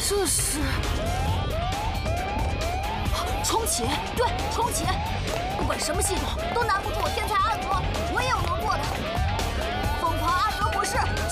这是重启，对，重启，不管什么系统都难不住我天才阿罗。